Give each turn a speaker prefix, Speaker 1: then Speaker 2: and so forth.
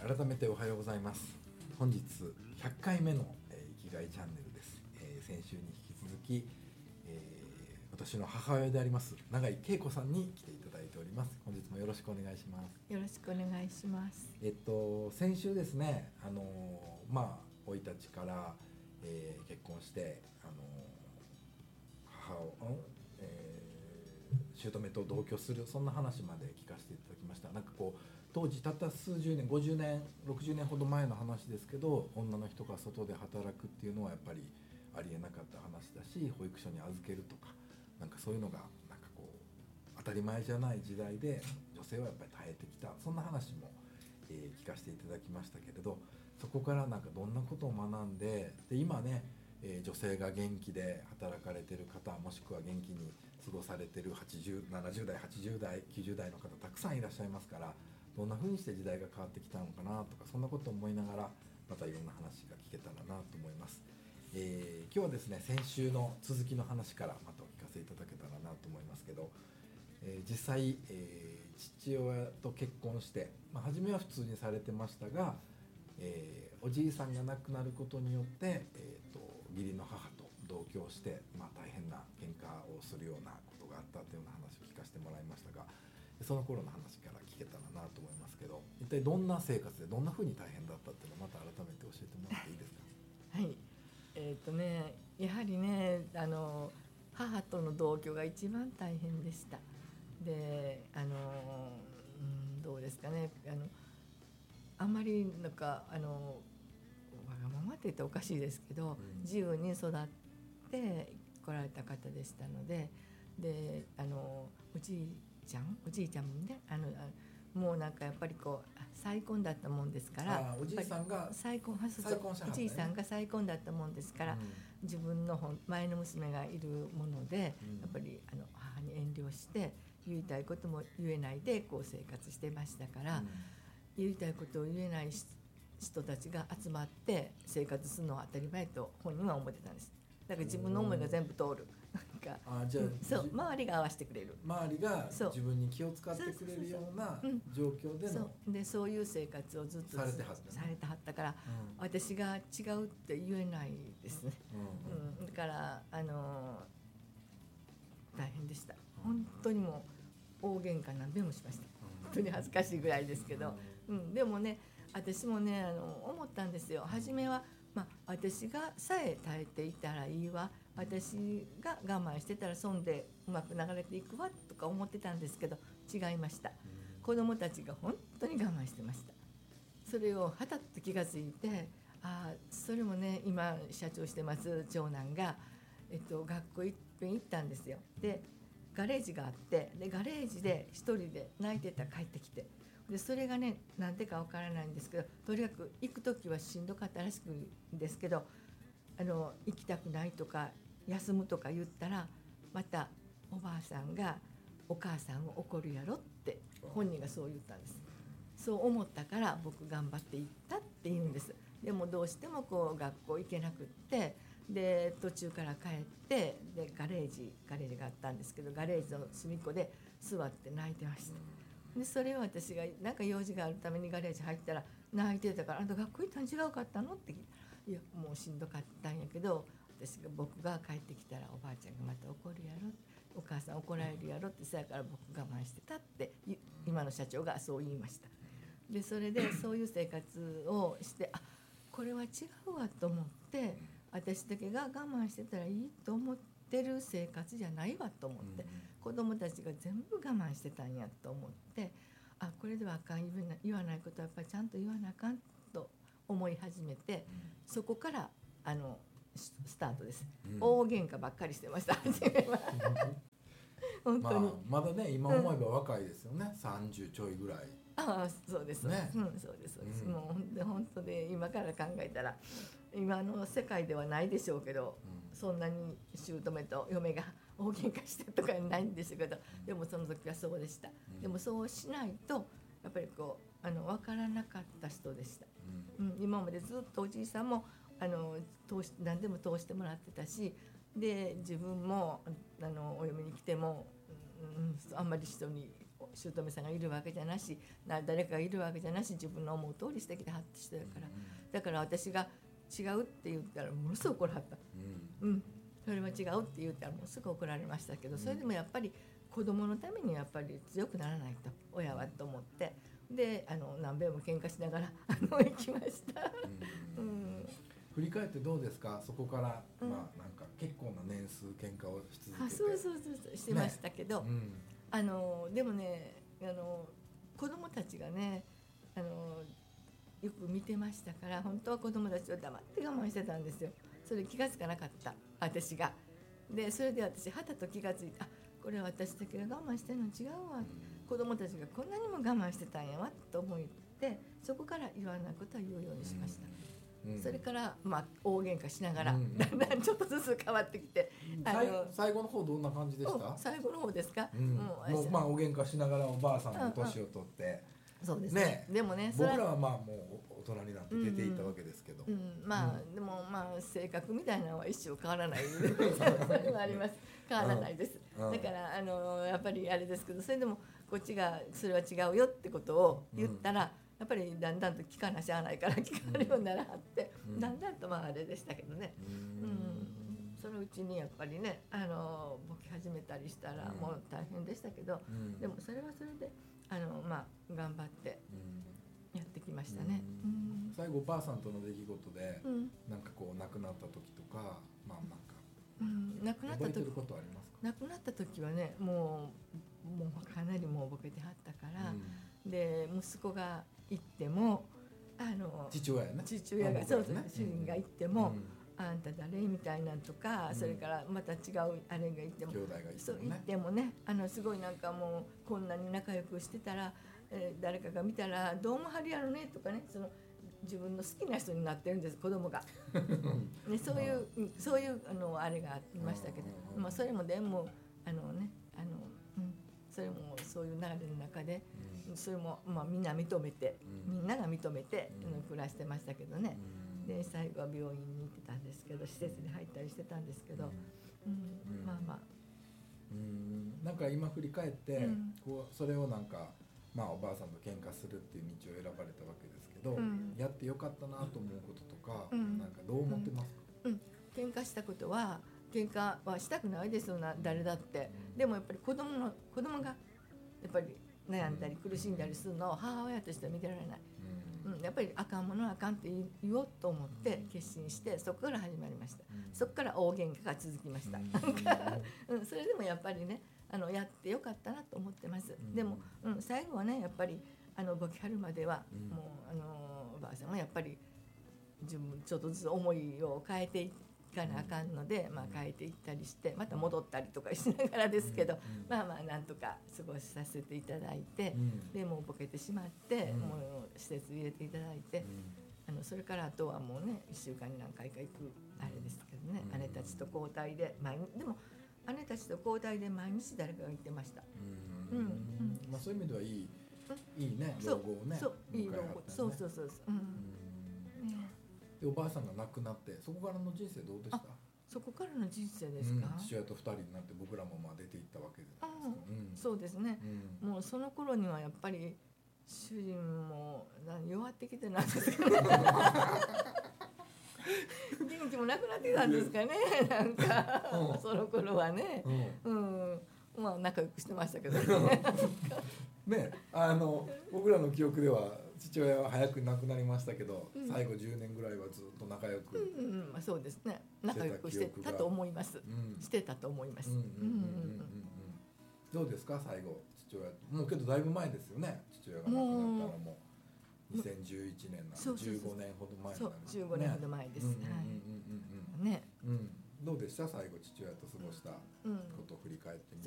Speaker 1: 改めておはようございます。本日100回目の、生きがいチャンネルです。先週に引き続き、私の母親であります永井恵子さんに来ていただいております。本日もよろしくお願いします。
Speaker 2: よろしくお願いします。
Speaker 1: 先週ですね、生い立ちから、結婚して、母を、姑と同居する、そんな話まで聞かせていただきました。なんかこう当時たった数十年、50年60年ほど前の話ですけど、女の人が外で働くっていうのはやっぱりありえなかった話だし、保育所に預けるとか、なんかそういうのがなんかこう当たり前じゃない時代で女性はやっぱり耐えてきた、そんな話も、聞かせていただきましたけれど、そこからなんかどんなことを学んで、今ね、女性が元気で働かれてる方、もしくは元気に過ごされてる70代80代90代の方たくさんいらっしゃいますから、どんな風にして時代が変わってきたのかなとか、そんなことを思いながらまたいろんな話が聞けたらなと思います。今日はですね、先週の続きの話からまたお聞かせいただけたらなと思いますけど、実際、父親と結婚して、初めは普通にされてましたが、おじいさんが亡くなることによって、義理の母と同居して、大変な喧嘩をするようなことがあったというような話を聞かせてもらいましたが、その頃の話から聞けたらなと思いますけど、一体どんな生活でどんな風に大変だったっていうのをまた改めて教えてもらっていいですか？
Speaker 2: はい、やはりね、母との同居が一番大変でした。で、どうですかね、あんまりなんかわがままって言ったらおかしいですけど、自由に育って来られた方でしたので、おじいちゃんもね、もうなんかやっぱりこう再婚だったもんですから、
Speaker 1: おじいさんが
Speaker 2: 再婚者
Speaker 1: ね、
Speaker 2: おじいさんが再婚だったもんですから、自分の前の娘がいるもので、やっぱり母に遠慮して言いたいことも言えないでこう生活してましたから、言いたいことを言えない人たちが集まって生活するのは当たり前と本人は思ってたんです。だから自分の思いが全部通る。そう周りが合わせてくれる、
Speaker 1: 周りが自分に気を使ってくれるような状況での
Speaker 2: そういう生活をずっとされてはったから、私が違うって言えないですね。だから大変でした。本当にもう大喧嘩何べんもしました。本当に恥ずかしいぐらいですけど、でもね、私もね思ったんですよ。初めは私がさえ耐えていたらいいわ、私が我慢してたら損でうまく流れていくわとか思ってたんですけど、違いました。子供たちが本当に我慢してました。それをはたって気がついて、それもね、今社長してます長男が、学校いっぺん行ったんですよ。でガレージがあって、でガレージで一人で泣いてたら帰ってきて、でそれがねなんでかわからないんですけど、とにかく行く時はしんどかったらしくんですけど、行きたくないとか休むとか言ったら、またおばあさんがお母さんを怒るやろって本人がそう言ったんです。そう思ったから僕頑張って行ったって言うんです。でもどうしてもこう学校行けなくって、で途中から帰って、でガレージがあったんですけど、ガレージの隅っこで座って泣いてました。でそれを私がなんか用事があるためにガレージ入ったら泣いてたから「あんた学校行ったん違うかったの?」って聞いたら「いやもうしんどかったんやけど、僕が帰ってきたらおばあちゃんがまた怒るやろ、お母さん怒られるやろって、そやから僕我慢してた」って今の社長がそう言いました。でそれでそういう生活をして、これは違うわと思って、私だけが我慢してたらいいと思ってる生活じゃないわと思って、子供たちが全部我慢してたんやと思って、これではあかん、言わないことはやっぱりちゃんと言わなあかんと思い始めて、そこからスタートです。大喧嘩ばっかりしてました初めは。本当に、
Speaker 1: まだね、今思えば若いですよね、30ちょいぐらい。
Speaker 2: そうですね、そうです、もう本当で今から考えたら今の世界ではないでしょうけど、そんなに姑と嫁が大喧嘩してとかないんですけど、でもその時はそうでした。でもそうしないとやっぱりこう分からなかった人でした。今までずっとおじいさんも何でも通してもらってたし、で自分もお嫁に来ても、あんまり人に姑さんがいるわけじゃなし、誰かがいるわけじゃなし、自分の思う通りしてきてはって人やから、だから私が違うって言ったらものすごく怒らはった、それは違うって言ったらもうすぐ怒られましたけど、それでもやっぱり子供のためにやっぱり強くならないと親はと思って、で何べんも喧嘩しながら行きました。
Speaker 1: 振り返ってどうですか、そこから、なんか結構な年数喧嘩をし続けて。
Speaker 2: そうしてましたけど、でもね子供たちがねよく見てましたから、本当は子供たちを黙って我慢してたんですよ。それ気が付かなかった私が。でそれで私はたと気が付いて、これは私だけが我慢してるの違うわ、子供たちがこんなにも我慢してたんやわと思って、そこから言わないことは言うようにしました。それから大喧嘩しながら、だんだんちょっとずつ変わってきて、
Speaker 1: 最後の方どんな感じでした？
Speaker 2: 最後の方ですか？
Speaker 1: もう大喧嘩しながらおばあさんの年を取って、
Speaker 2: そうですね。でもね、
Speaker 1: 僕らはもう大人になって出ていったわけですけど、
Speaker 2: でも性格みたいなのは一生変わらないそれはあります。変わらないです。だからやっぱりあれですけど、それでもこっちがそれは違うよってことを言ったら、やっぱりだんだんと聞かなしゃあないから聞かれるようにならはって、だんだんとあれでしたけどね。そのうちにやっぱりねボケ始めたりしたらもう大変でしたけど、でもそれはそれで頑張ってやってきましたね。
Speaker 1: 最後おばあさんとの出来事で、なんかこう亡くなった時とか、亡くなった時覚えてることありますか？
Speaker 2: 亡くなった時はね、もうかなりもうボケてはったから、で息子が行っても
Speaker 1: 父親ね、
Speaker 2: 父親がそう主人が行っても、あんた誰みたいなんとか、それからまた違うあれがいても、
Speaker 1: 兄弟がいてもね、
Speaker 2: そう言ってもね、すごいなんかもうこんなに仲良くしてたら、誰かが見たらどうもはるやろねとかね、その自分の好きな人になってるんです子供が、ね、そういうあれがありましたけど、それもでもそれもそういう流れの中で、それもみんな認めて、みんなが認めて暮らしてましたけどね。で最後は病院に行ってたんですけど、施設に入ったりしてたんですけど、
Speaker 1: なんか今振り返って、それをなんかおばあさんと喧嘩するっていう道を選ばれたわけですけど、やってよかったなと思うこととか、なんかどう思ってますか？
Speaker 2: 喧嘩したことは、喧嘩はしたくないですよな、誰だって。でもやっぱり子供がやっぱり悩んだり苦しんだりするのを母親としては見てられない。やっぱりあかんものはあかんって言おうと思って決心して、そこから始まりました。そこから大喧嘩が続きました。それでもやっぱりね、やってよかったなと思ってます。でも、最後はね、やっぱりボケはるまでは、もうおばあさんはやっぱり自分ちょっとずつ思いを変えていかなあかんので、変えていったりしてまた戻ったりとかしながらですけど、なんとか過ごさせていただいて、でもうボケてしまって、もう施設入れていただいて、それからあとはもうね1週間に何回か行くあれですけどね、姉たちと交代ででも姉たちと交代で毎日誰かが行ってました。
Speaker 1: そういう意味ではいいね、老後をね、
Speaker 2: いい老後、そう。
Speaker 1: でおばあさんが亡くなって、そこからの人生どうでした？
Speaker 2: そこからの人生ですか？
Speaker 1: 父親と2人になって僕らも出ていったわけですけど、
Speaker 2: そうですね、もうその頃にはやっぱり主人も弱ってきてなんですかね元気もなくなってたんですかね、なんかその頃はね、仲良くしてましたけどね
Speaker 1: ね、僕らの記憶では父親は早く亡くなりましたけど、最後10年ぐらいはずっと仲良く、
Speaker 2: そうですね、仲良くしてたと思います、してたと思います。
Speaker 1: どうですか最後父親、もうけどだいぶ前ですよね、父親が亡くなったのも2011年なんで15年ほど前になる、
Speaker 2: そう15年ほど前です。ね、
Speaker 1: どうでした最後父親と過ごしたことを振り返ってみて。